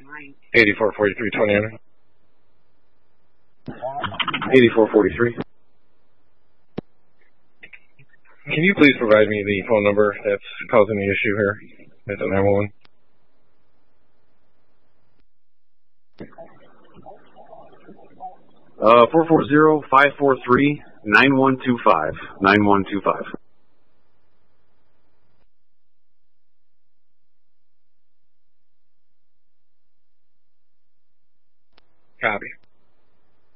8443 Toniana. 8443. Can you please provide me the phone number that's causing the issue here at the 911? Uh, 440-543-9125. 9125. Copy.